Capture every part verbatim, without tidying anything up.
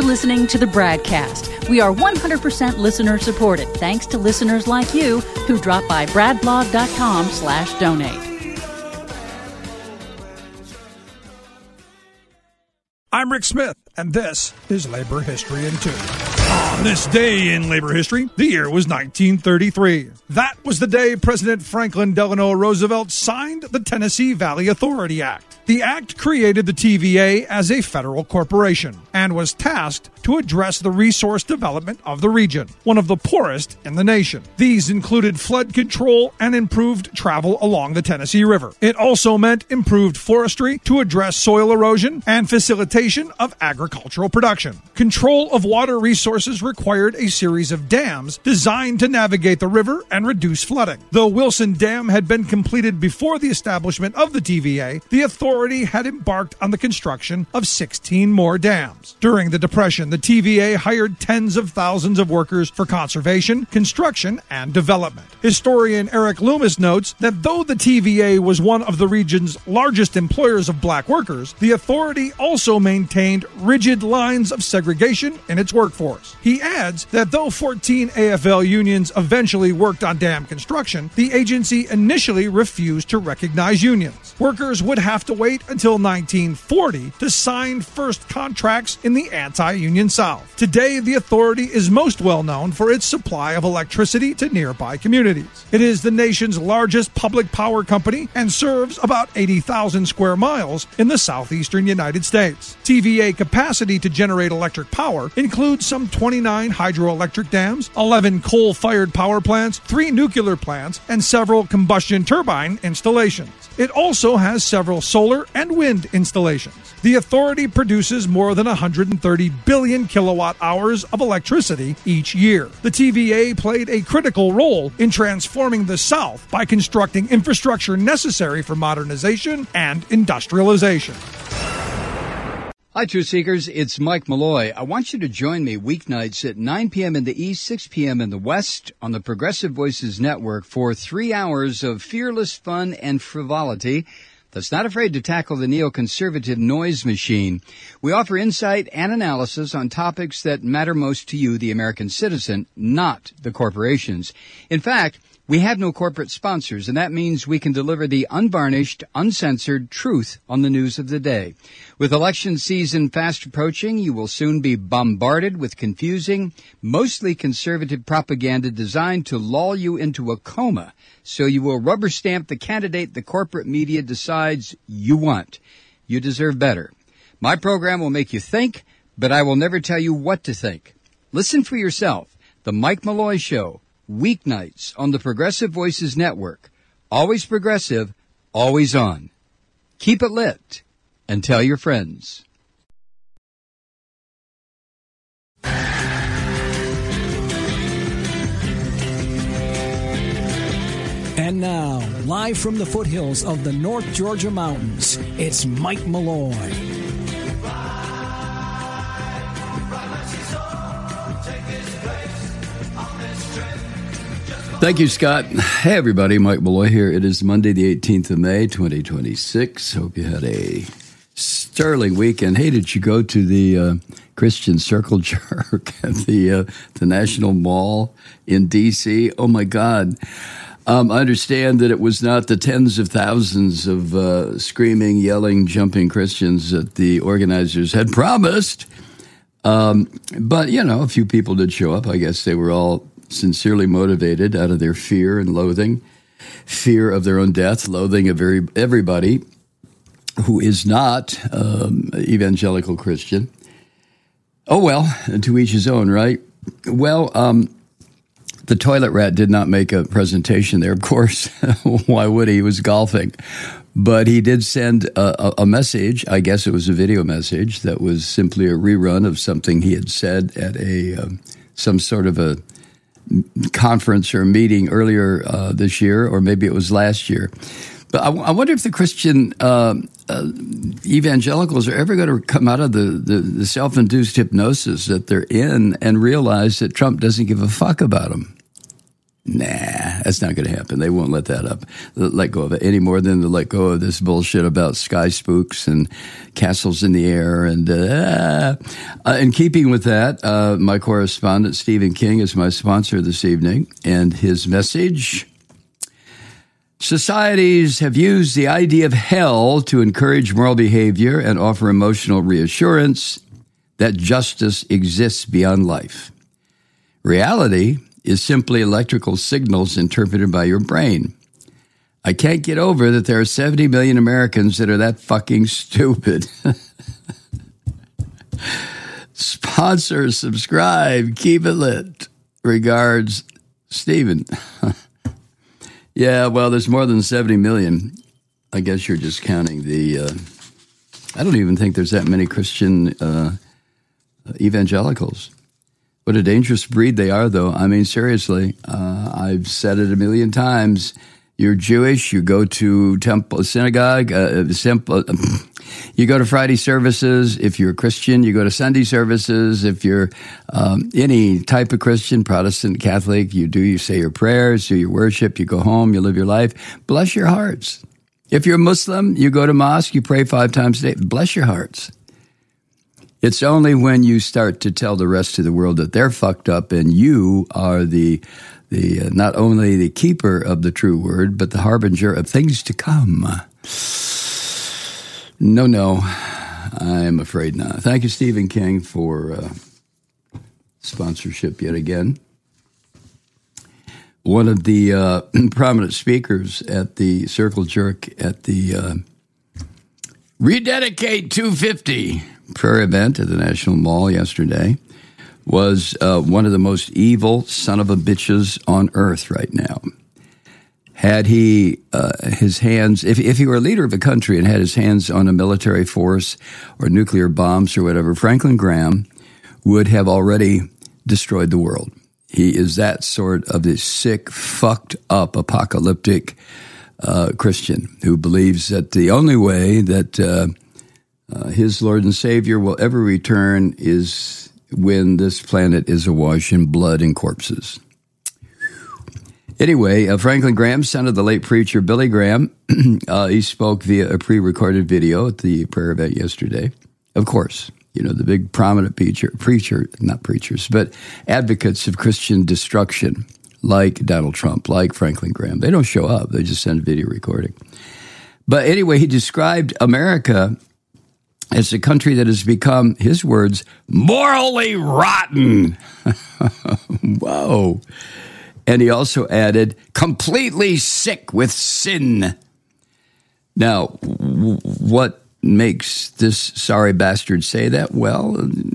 listening to the Bradcast. We are one hundred percent listener supported, thanks to listeners like you who drop by bradblog.com slash donate. I'm Rick Smith, and this is Labor History in Two. On this day in labor history, the year was nineteen thirty-three. That was the day President Franklin Delano Roosevelt signed the Tennessee Valley Authority Act. The act created the T V A as a federal corporation and was tasked to address the resource development of the region, one of the poorest in the nation. These included flood control and improved travel along the Tennessee River. It also meant improved forestry to address soil erosion and facilitation of agricultural production. Control of water resources required a series of dams designed to navigate the river and reduce flooding. Though Wilson Dam had been completed before the establishment of the T V A, the authority had embarked on the construction of sixteen more dams. During the Depression, the T V A hired tens of thousands of workers for conservation, construction, and development. Historian Eric Loomis notes that though the T V A was one of the region's largest employers of black workers, the authority also maintained rigid lines of segregation in its workforce. He adds that though fourteen A F L unions eventually worked on dam construction, the agency initially refused to recognize unions. Workers would have to wait until nineteen forty to sign first contracts in the anti-union South. Today, the authority is most well known for its supply of electricity to nearby communities. It is the nation's largest public power company and serves about eighty thousand square miles in the southeastern United States. T V A capacity to generate electric power includes some twenty-nine hydroelectric dams, eleven coal-fired power plants, three nuclear plants, and several combustion turbine installations. It also has several solar and wind installations. The authority produces more than one hundred thirty billion kilowatt hours of electricity each year. The T V A played a critical role in transforming the South by constructing infrastructure necessary for modernization and industrialization. Hi, Truth Seekers. It's Mike Malloy. I want you to join me weeknights at nine p.m. in the East, six p.m. in the West on the Progressive Voices Network for three hours of fearless fun and frivolity that's not afraid to tackle the neoconservative noise machine. We offer insight and analysis on topics that matter most to you, the American citizen, not the corporations. In fact, we have no corporate sponsors, and that means we can deliver the unvarnished, uncensored truth on the news of the day. With election season fast approaching, you will soon be bombarded with confusing, mostly conservative propaganda designed to lull you into a coma, so you will rubber stamp the candidate the corporate media decides you want. You deserve better. My program will make you think, but I will never tell you what to think. Listen for yourself. The Mike Malloy Show. Weeknights on the Progressive Voices Network. Always progressive, always on. Keep it lit and tell your friends. And now, live from the foothills of the North Georgia mountains, it's Mike Malloy. Thank you, Scott. Hey, everybody. Mike Malloy here. It is Monday, the eighteenth of May, twenty twenty-six. Hope you had a sterling weekend. Hey, did you go to the uh, Christian Circle Jerk at the, uh, the National Mall in D C? Oh, my God. Um, I understand that it was not the tens of thousands of uh, screaming, yelling, jumping Christians that the organizers had promised. Um, but, you know, a few people did show up. I guess they were all sincerely motivated out of their fear and loathing, fear of their own death, loathing of very, everybody who is not um, evangelical Christian. Oh, well, to each his own, right? Well, um, the toilet rat did not make a presentation there, of course. Why would he? He was golfing. But he did send a, a message, I guess it was a video message, that was simply a rerun of something he had said at a um, some sort of a conference or meeting earlier uh, this year, or maybe it was last year. But I, I wonder if the Christian uh, uh, evangelicals are ever going to come out of the, the, the self-induced hypnosis that they're in and realize that Trump doesn't give a fuck about them. Nah, that's not going to happen. They won't let that up, let go of it any more than to let go of this bullshit about sky spooks and castles in the air. And uh, uh, in keeping with that, uh, my correspondent, Stephen King, is my sponsor this evening. And his message: societies have used the idea of hell to encourage moral behavior and offer emotional reassurance that justice exists beyond life. Reality is simply electrical signals interpreted by your brain. I can't get over that there are seventy million Americans that are that fucking stupid. Sponsor, subscribe, keep it lit. Regards, Stephen. Yeah, well, there's more than seventy million. I guess you're just counting the, uh, I don't even think there's that many Christian uh, evangelicals. What a dangerous breed they are, though. I mean, seriously, uh, I've said it a million times. You're Jewish, you go to temple, synagogue, uh, simple, you go to Friday services. If you're a Christian, you go to Sunday services. If you're um, any type of Christian, Protestant, Catholic, you do, you say your prayers, do your worship, you go home, you live your life. Bless your hearts. If you're a Muslim, you go to mosque, you pray five times a day. Bless your hearts. It's only when you start to tell the rest of the world that they're fucked up and you are the the uh, not only the keeper of the true word, but the harbinger of things to come. No, no, I'm afraid not. Thank you, Stephen King, for uh, sponsorship yet again. One of the uh, prominent speakers at the Circle Jerk at the uh, Rededicate two fifty prayer event at the National Mall yesterday was uh, one of the most evil son of a bitches on earth right now. Had he uh, his hands, if, if he were a leader of a country and had his hands on a military force or nuclear bombs or whatever, Franklin Graham would have already destroyed the world. He is that sort of this sick, fucked up, apocalyptic uh, Christian who believes that the only way that uh, Uh, his Lord and Savior will ever return is when this planet is awash in blood and corpses. Anyway, uh, Franklin Graham, son of the late preacher Billy Graham, uh, he spoke via a pre-recorded video at the prayer event yesterday. Of course, you know, the big prominent preacher, preacher, not preachers, but advocates of Christian destruction, like Donald Trump, like Franklin Graham. They don't show up. They just send a video recording. But anyway, he described America as a country that has become, his words, morally rotten. Whoa. And he also added, completely sick with sin. Now, w- what makes this sorry bastard say that? Well,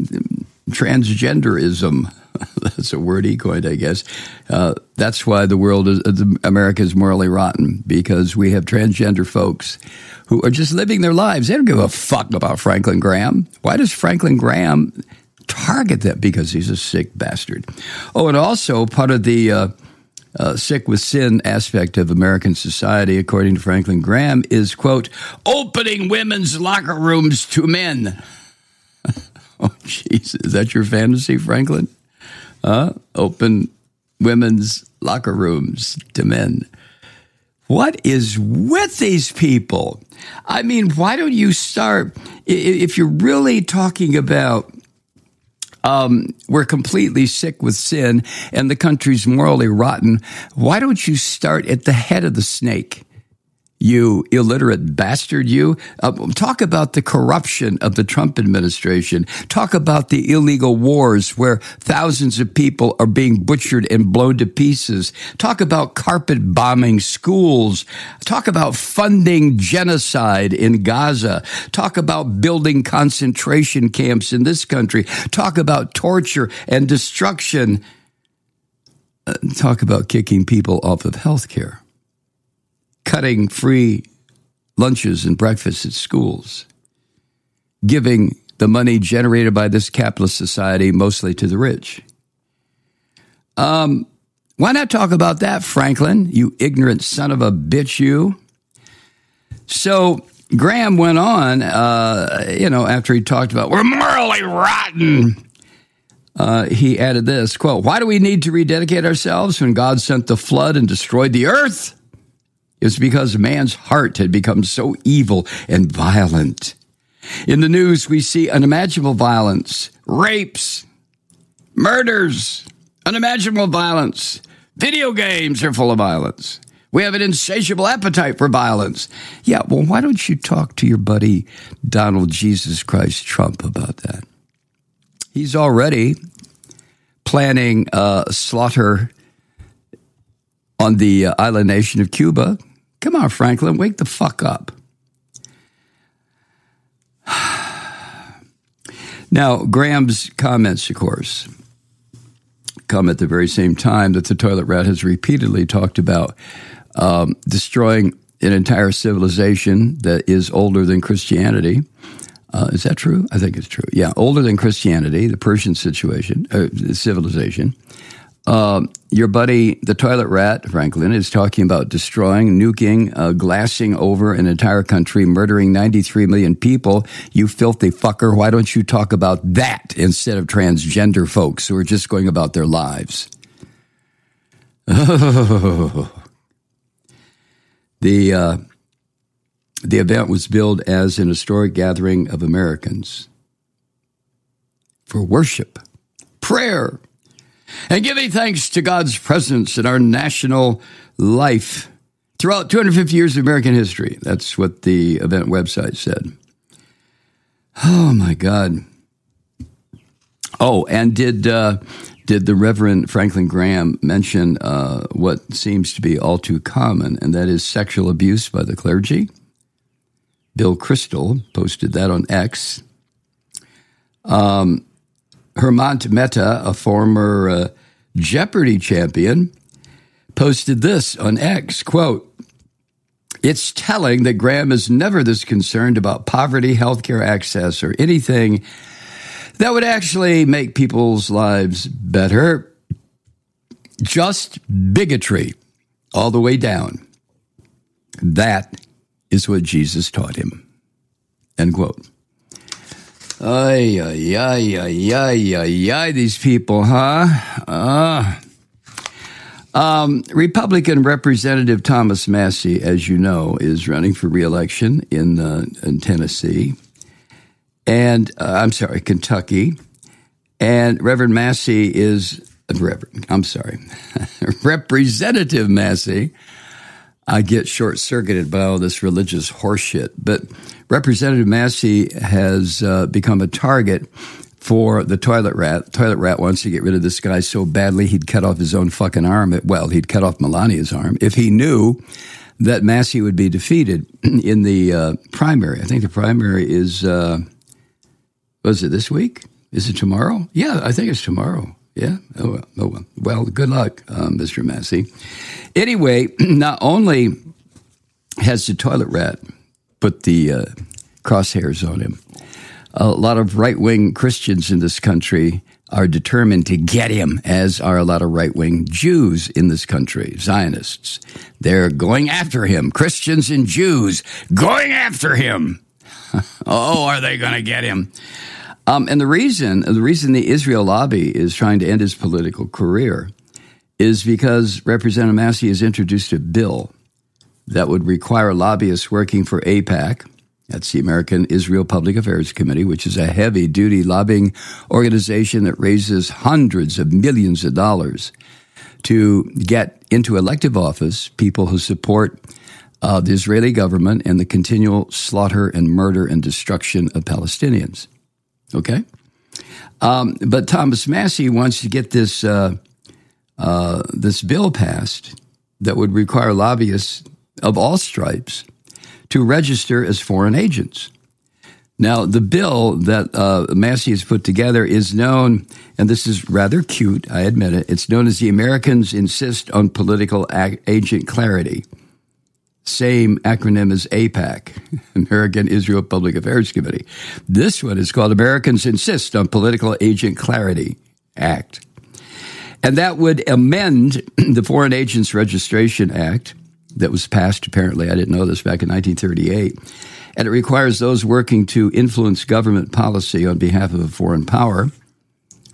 transgenderism. That's a word he coined, I guess. Uh, that's why the world is, uh, America is morally rotten, because we have transgender folks who are just living their lives. They don't give a fuck about Franklin Graham. Why does Franklin Graham target them? Because he's a sick bastard. Oh, and also part of the uh, uh, sick with sin aspect of American society, according to Franklin Graham, is, quote, opening women's locker rooms to men. Oh, jeez. Is that your fantasy, Franklin? Uh, open women's locker rooms to men. What is with these people? I mean, why don't you start, if you're really talking about um, we're completely sick with sin and the country's morally rotten, why don't you start at the head of the snake? You illiterate bastard, you. Uh, talk about the corruption of the Trump administration. Talk about the illegal wars where thousands of people are being butchered and blown to pieces. Talk about carpet bombing schools. Talk about funding genocide in Gaza. Talk about building concentration camps in this country. Talk about torture and destruction. Uh, talk about kicking people off of health care. Cutting free lunches and breakfasts at schools, giving the money generated by this capitalist society mostly to the rich. Um, why not talk about that, Franklin, you ignorant son of a bitch, you? So Graham went on, uh, you know, after he talked about, we're morally rotten. uh, he added this, quote, "Why do we need to rededicate ourselves when God sent the flood and destroyed the earth? It's because man's heart had become so evil and violent. In the news, we see unimaginable violence, rapes, murders, unimaginable violence. Video games are full of violence. We have an insatiable appetite for violence." Yeah, well, why don't you talk to your buddy Donald Jesus Christ Trump about that? He's already planning uh, slaughter on the uh, island nation of Cuba. Come on, Franklin, wake the fuck up. Now, Graham's comments, of course, come at the very same time that the toilet rat has repeatedly talked about um, destroying an entire civilization that is older than Christianity. Uh, is that true? I think it's true. Yeah, older than Christianity, the Persian situation, uh, civilization. Uh, your buddy, the toilet rat, Franklin, is talking about destroying, nuking, uh, glassing over an entire country, murdering ninety-three million people. You filthy fucker, why don't you talk about that instead of transgender folks who are just going about their lives? Oh. The, uh, the event was billed as an historic gathering of Americans for worship, prayer, and giving thanks to God's presence in our national life throughout two hundred fifty years of American history. That's what the event website said. Oh, my God. Oh, and did uh, did the Reverend Franklin Graham mention uh, what seems to be all too common, and that is sexual abuse by the clergy? Bill Kristol posted that on X. Um, Hermant Mehta, a former uh, Jeopardy champion, posted this on X, quote, "It's telling that Graham is never this concerned about poverty, healthcare access, or anything that would actually make people's lives better. Just bigotry all the way down. That is what Jesus taught him." End quote. Ay, ay, ay, ay, ay, ay, ay, these people, huh? Uh, um, Republican Representative Thomas Massie, as you know, is running for re-election in, uh, in Tennessee. And, uh, I'm sorry, Kentucky. And Reverend Massie is, uh, Reverend, I'm sorry, Representative Massie. I get short-circuited by all this religious horseshit. But Representative Massie has uh, become a target for the toilet rat. The toilet rat wants to get rid of this guy so badly he'd cut off his own fucking arm. Well, he'd cut off Melania's arm if he knew that Massie would be defeated in the uh, primary. I think the primary is, uh, was it this week? Is it tomorrow? Yeah, I think it's tomorrow. Yeah? Oh, well. Oh, well. Well, good luck, uh, Mister Massie. Anyway, not only has the toilet rat put the uh, crosshairs on him, a lot of right-wing Christians in this country are determined to get him, as are a lot of right-wing Jews in this country, Zionists. They're going after him. Christians and Jews going after him. Oh, are they going to get him? Um, and the reason, the reason the Israel lobby is trying to end his political career is because Representative Massie has introduced a bill that would require lobbyists working for AIPAC, that's the American Israel Public Affairs Committee, which is a heavy-duty lobbying organization that raises hundreds of millions of dollars to get into elective office people who support uh, the Israeli government and the continual slaughter and murder and destruction of Palestinians. Okay? Um, but Thomas Massie wants to get this uh, uh, this bill passed that would require lobbyists of all stripes to register as foreign agents. Now, the bill that uh, Massie has put together is known, and this is rather cute, I admit it, it's known as the Americans Insist on Political Ag- Agent Clarity. Same acronym as AIPAC, American Israel Public Affairs Committee. This one is called Americans Insist on Political Agent Clarity Act. And that would amend the Foreign Agents Registration Act that was passed, apparently, I didn't know this, back in nineteen thirty-eight. And it requires those working to influence government policy on behalf of a foreign power,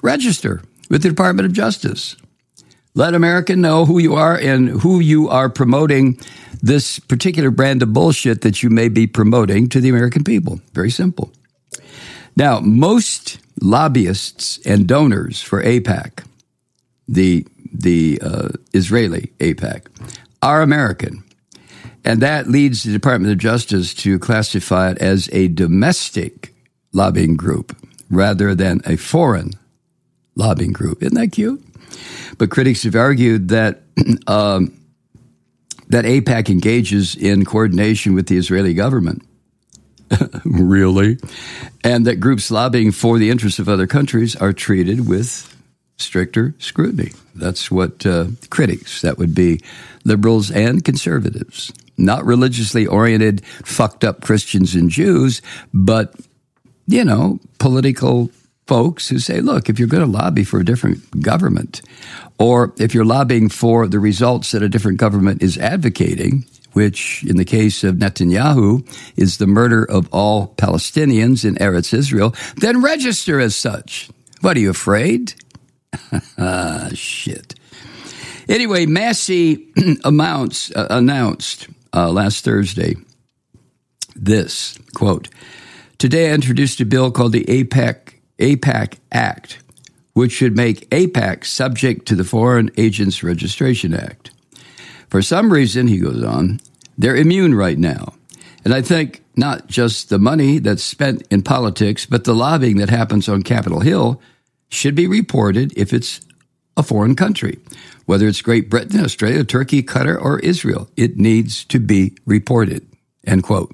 register with the Department of Justice. Let America know who you are and who you are promoting this particular brand of bullshit that you may be promoting to the American people. Very simple. Now, most lobbyists and donors for AIPAC, the the uh, Israeli AIPAC, are American. And that leads the Department of Justice to classify it as a domestic lobbying group rather than a foreign lobbying group. Isn't that cute? But critics have argued that um, that AIPAC engages in coordination with the Israeli government. Really? And that groups lobbying for the interests of other countries are treated with stricter scrutiny. That's what uh, critics, that would be liberals and conservatives, not religiously oriented, fucked up Christians and Jews, but, you know, political folks who say, look, if you're going to lobby for a different government, or if you're lobbying for the results that a different government is advocating, which in the case of Netanyahu is the murder of all Palestinians in Eretz Israel, then register as such. What, are you afraid? Ah, shit. Anyway, Massey amounts, uh, announced uh, last Thursday this, quote, today I introduced a bill called the AIPAC, AIPAC Act, which should make AIPAC subject to the Foreign Agents Registration Act. For some reason, he goes on, they're immune right now. And I think not just the money that's spent in politics, but the lobbying that happens on Capitol Hill should be reported if it's a foreign country, whether it's Great Britain, Australia, Turkey, Qatar, or Israel. It needs to be reported, end quote.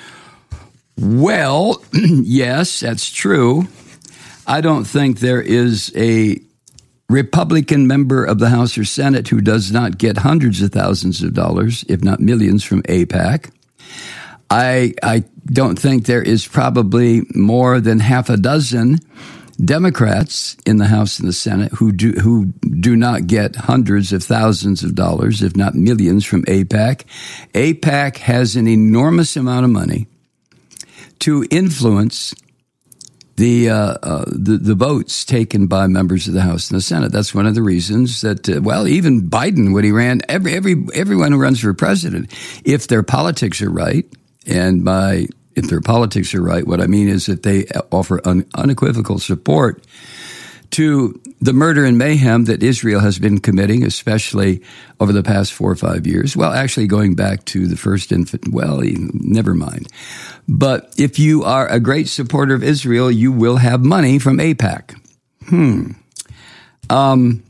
Well, yes, that's true. I don't think there is a Republican member of the House or Senate who does not get hundreds of thousands of dollars, if not millions, from AIPAC. I I don't think there is probably more than half a dozen Democrats in the House and the Senate who do who do not get hundreds of thousands of dollars, if not millions, from AIPAC. AIPAC has an enormous amount of money to influence the, uh, uh, the the votes taken by members of the House and the Senate. That's one of the reasons that, uh, well, even Biden, when he ran, every every everyone who runs for president, if their politics are right, and by if their politics are right, what I mean is that they offer un, unequivocal support to the murder and mayhem that Israel has been committing, especially over the past four or five years. Well, actually going back to the first infant, well, never mind. But if you are a great supporter of Israel, you will have money from AIPAC. Hmm. Um.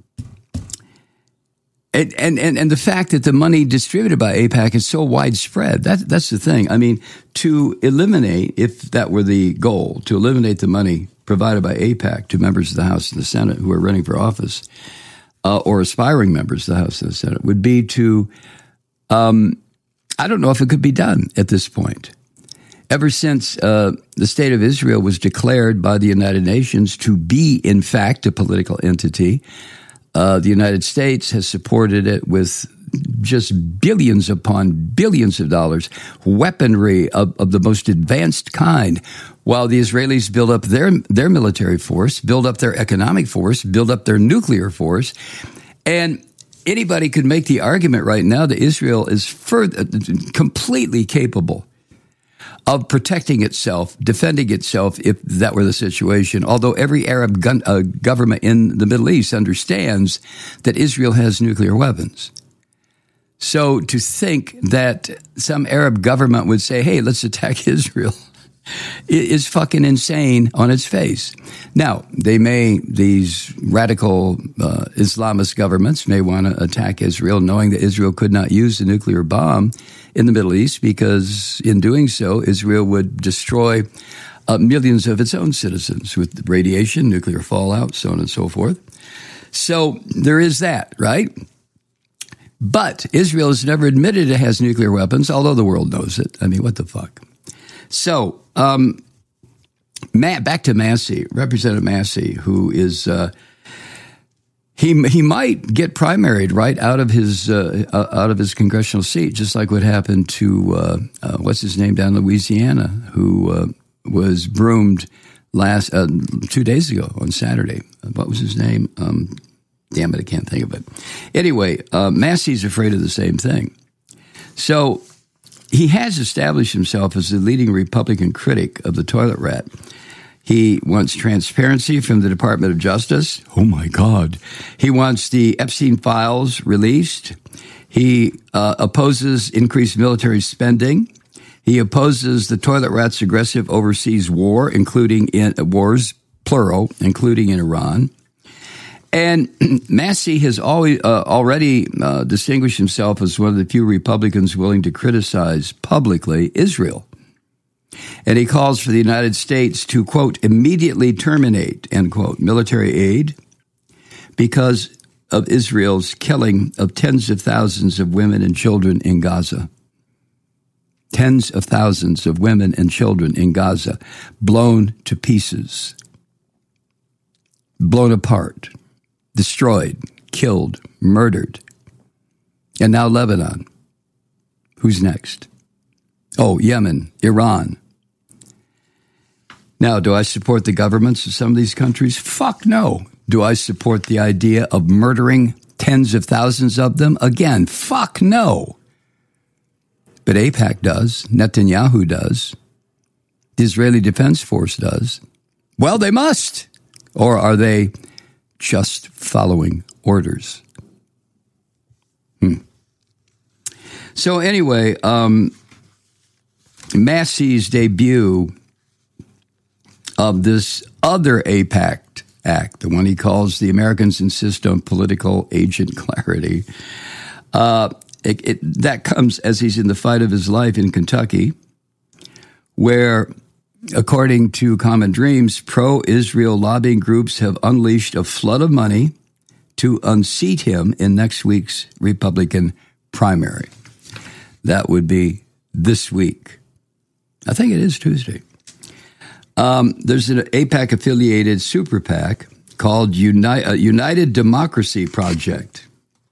And, and, and, and the fact that the money distributed by AIPAC is so widespread, that, that's the thing. I mean, to eliminate, if that were the goal, to eliminate the money provided by AIPAC to members of the House and the Senate who are running for office, uh, or aspiring members of the House and the Senate, would be to, um, I don't know if it could be done at this point. Ever since uh, the State of Israel was declared by the United Nations to be, in fact, a political entity, Uh, the United States has supported it with just billions upon billions of dollars, weaponry of, of the most advanced kind, while the Israelis build up their their military force, build up their economic force, build up their nuclear force. And anybody could make the argument right now that Israel is further, completely capable of protecting itself, defending itself, if that were the situation. Although every Arab gun, uh, government in the Middle East understands that Israel has nuclear weapons. So to think that some Arab government would say, hey, let's attack Israel is fucking insane on its face. Now, they may, these radical uh, Islamist governments may want to attack Israel, knowing that Israel could not use a nuclear bomb in the Middle East, because in doing so, Israel would destroy uh, millions of its own citizens with radiation, nuclear fallout, so on and so forth. So there is that, right? But Israel has never admitted it has nuclear weapons, although the world knows it. I mean, what the fuck? So, um, Matt, back to Massey, Representative Massey, who is, uh, he he might get primaried right out of his uh, out of his congressional seat, just like what happened to uh, uh, what's his name down in Louisiana, who uh, was broomed last uh, two days ago on Saturday. What was his name? Um, damn it, I can't think of it. Anyway, uh, Massey's afraid of the same thing. So he has established himself as the leading Republican critic of the toilet rat. He wants transparency from the Department of Justice. Oh, my God. He wants the Epstein files released. He uh, opposes increased military spending. He opposes the toilet rat's aggressive overseas war, including in uh, wars, plural, including in Iran. And Massey has always uh, already uh, distinguished himself as one of the few Republicans willing to criticize publicly Israel. And he calls for the United States to, quote, immediately terminate, end quote, military aid because of Israel's killing of tens of thousands of women and children in Gaza. Tens of thousands of women and children in Gaza blown to pieces, blown apart, destroyed, killed, murdered. And now Lebanon. Who's next? Oh, Yemen, Iran. Now, do I support the governments of some of these countries? Fuck no. Do I support the idea of murdering tens of thousands of them? Again, fuck no. But AIPAC does. Netanyahu does. The Israeli Defense Force does. Well, they must. Or are they just following orders? Hmm. So anyway, um, Massey's debut of this other AIPAC act, the one he calls the Americans Insist on Political Agent Clarity, uh, it, it, that comes as he's in the fight of his life in Kentucky, where, according to Common Dreams, pro-Israel lobbying groups have unleashed a flood of money to unseat him in next week's Republican primary. That would be this week. I think it is Tuesday. Um, there's an AIPAC-affiliated super PAC called Uni- uh, United Democracy Project.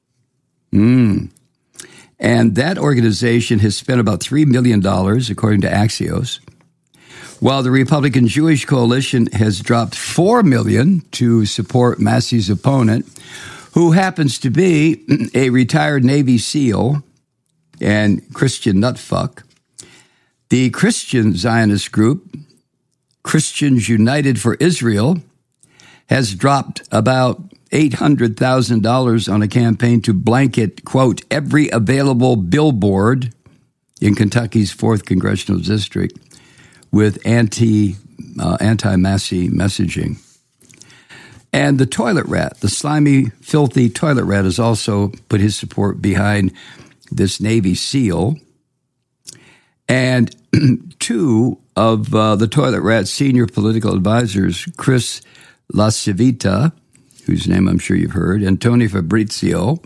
Mm. And that organization has spent about three million dollars, according to Axios, while the Republican Jewish Coalition has dropped four million dollars to support Massey's opponent, who happens to be a retired Navy SEAL and Christian nutfuck. The Christian Zionist group, Christians United for Israel, has dropped about eight hundred thousand dollars on a campaign to blanket, quote, every available billboard in Kentucky's fourth Congressional District with anti, uh, anti-Massey messaging. And the toilet rat, the slimy, filthy toilet rat, has also put his support behind this Navy SEAL. And two of uh, the toilet rat's senior political advisors, Chris LaCivita, whose name I'm sure you've heard, and Tony Fabrizio.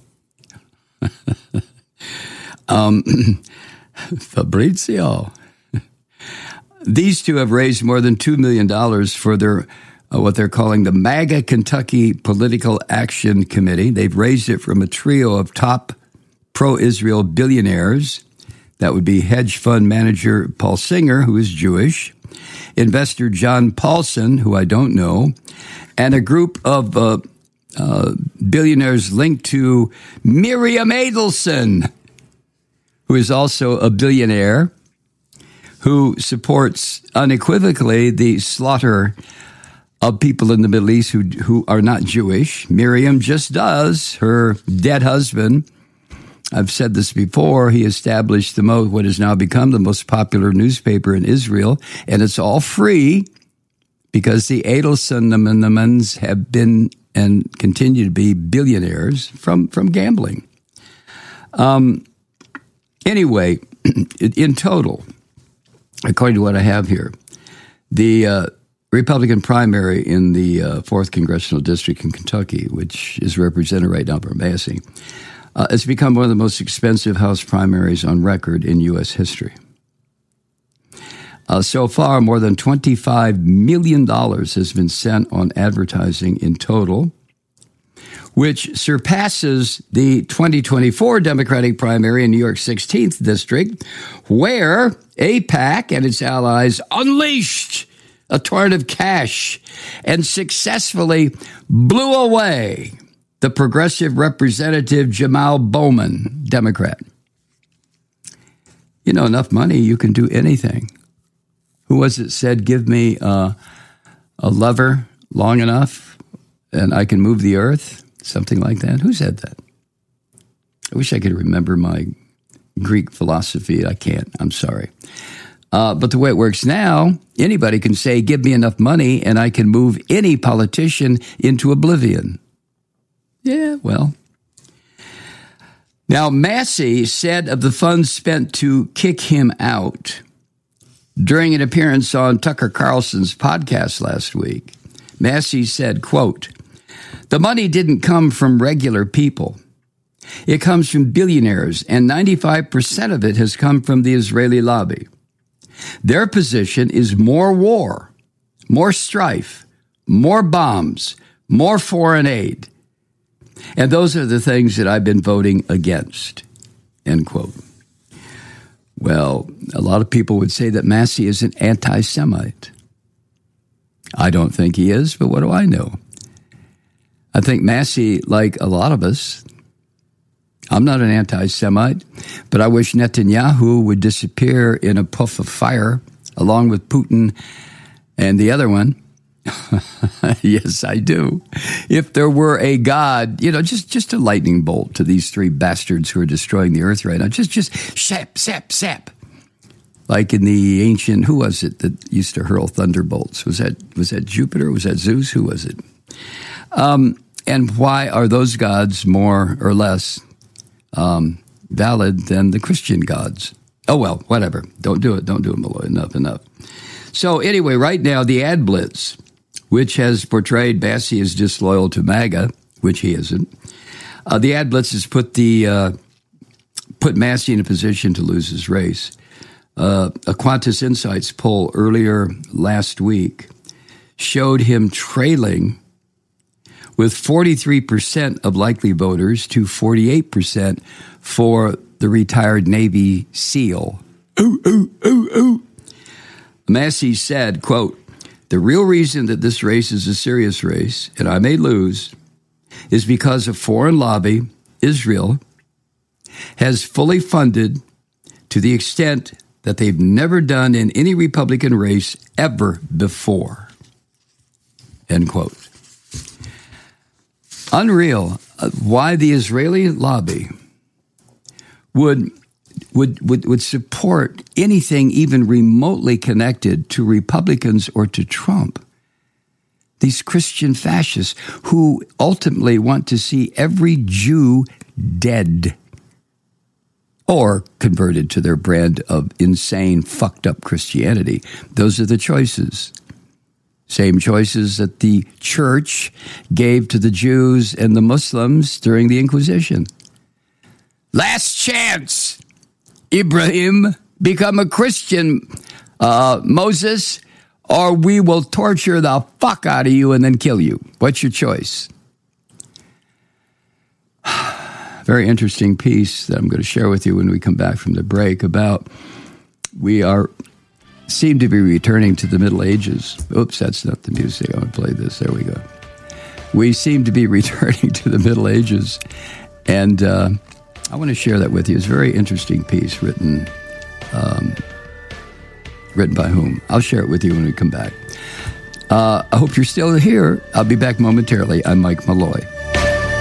um, Fabrizio. These two have raised more than two million dollars for their uh, what they're calling the MAGA Kentucky Political Action Committee. They've raised it from a trio of top pro-Israel billionaires. That would be hedge fund manager Paul Singer, who is Jewish, investor John Paulson, who I don't know, and a group of uh, uh, billionaires linked to Miriam Adelson, who is also a billionaire, who supports unequivocally the slaughter of people in the Middle East who who are not Jewish. Miriam just does. Her dead husband, I've said this before, he established the most, what has now become the most popular newspaper in Israel, and it's all free because the Adelsonmans have been and continue to be billionaires from, from gambling. Um. Anyway, in total, according to what I have here, the uh, Republican primary in the uh, fourth Congressional District in Kentucky, which is represented right now by Massey, uh, has become one of the most expensive House primaries on record in U S history. Uh, so far, more than twenty-five million dollars has been spent on advertising in total, which surpasses the twenty twenty-four Democratic primary in New York's sixteenth District, where AIPAC and its allies unleashed a torrent of cash, and successfully blew away the progressive representative Jamal Bowman, Democrat. You know, enough money, you can do anything. Who was it said, give me uh, a lever long enough and I can move the earth? Something like that. Who said that? I wish I could remember my Greek philosophy. I can't. I'm sorry. Uh, but the way it works now, anybody can say, give me enough money and I can move any politician into oblivion. Yeah, well. Now, Massey said of the funds spent to kick him out during an appearance on Tucker Carlson's podcast last week, Massey said, quote, the money didn't come from regular people. It comes from billionaires, and ninety-five percent of it has come from the Israeli lobby. Their position is more war, more strife, more bombs, more foreign aid. And those are the things that I've been voting against, end quote. Well, a lot of people would say that Massey is an anti-Semite. I don't think he is, but what do I know? I think Massey, like a lot of us, I'm not an anti-Semite, but I wish Netanyahu would disappear in a puff of fire, along with Putin and the other one. Yes, I do. If there were a God, you know, just, just a lightning bolt to these three bastards who are destroying the earth right now. Just, just sap, sap, sap. Like in the ancient, who was it that used to hurl thunderbolts? Was that, was that Jupiter? Was that Zeus? Who was it? Um, and why are those gods more or less um, valid than the Christian gods? Oh, well, whatever. Don't do it. Don't do it, Malloy. Enough, enough. So anyway, right now, the ad blitz, which has portrayed Massey as disloyal to MAGA, which he isn't. Uh, the ad blitz has put the uh, put Massey in a position to lose his race. Uh, a Qantas Insights poll earlier last week showed him trailing with forty-three percent of likely voters to forty-eight percent for the retired Navy SEAL. Ooh, ooh, ooh, ooh. Massey said, quote, the real reason that this race is a serious race, and I may lose, is because a foreign lobby, Israel, has fully funded to the extent that they've never done in any Republican race ever before. End quote. Unreal uh, why the Israeli lobby would Would, would would support anything even remotely connected to Republicans or to Trump. These Christian fascists who ultimately want to see every Jew dead or converted to their brand of insane, fucked up Christianity. Those are the choices. Same choices that the church gave to the Jews and the Muslims during the Inquisition. Last chance. Ibrahim, become a Christian, uh, Moses, or we will torture the fuck out of you and then kill you. What's your choice? Very interesting piece that I'm going to share with you when we come back from the break about we are seem to be returning to the Middle Ages. Oops, that's not the music. I want to play this. There we go. We seem to be returning to the Middle Ages, and uh, I want to share that with you. It's a very interesting piece written um, written by whom? I'll share it with you when we come back. Uh, I hope you're still here. I'll be back momentarily. I'm Mike Malloy.